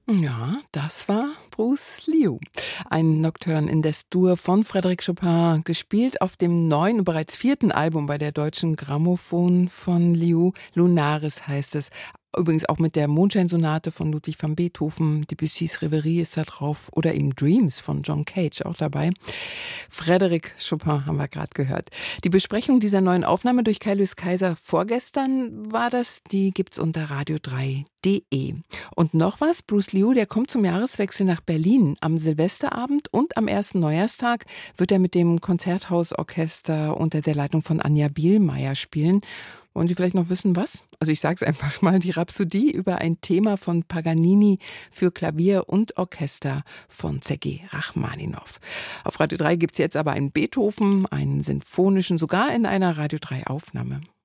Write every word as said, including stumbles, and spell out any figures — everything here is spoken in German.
Ja, das war Bruce Liu. Ein Nocturne in Des-Dur von Frédéric Chopin, gespielt auf dem neuen und bereits vierten Album bei der Deutschen Grammophon von Liu. Lunaris heißt es. Übrigens auch mit der Mondscheinsonate von Ludwig van Beethoven, Debussys Reverie ist da drauf oder eben Dreams von John Cage auch dabei. Frédéric Chopin haben wir gerade gehört. Die Besprechung dieser neuen Aufnahme durch Kai-Luis Kaiser vorgestern war das, die gibt's unter radio drei punkt de. Und noch was, Bruce Liu, der kommt zum Jahreswechsel nach Berlin. Am Silvesterabend und am ersten Neujahrstag wird er mit dem Konzerthausorchester unter der Leitung von Anja Bielmeier spielen. Wollen Sie vielleicht noch wissen, was? Also ich sage es einfach mal, die Rhapsodie über ein Thema von Paganini für Klavier und Orchester von Sergei Rachmaninow. Auf Radio drei gibt es jetzt aber einen Beethoven, einen sinfonischen, sogar in einer Radio drei Aufnahme.